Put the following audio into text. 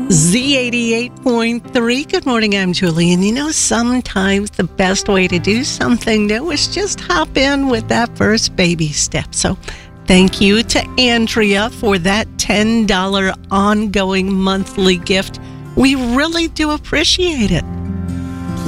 Z88.3. Good morning, I'm Julie. And you know, sometimes the best way to do something new is just hop in with that first baby step. So thank you to Andrea for that $10 ongoing monthly gift. We really do appreciate it.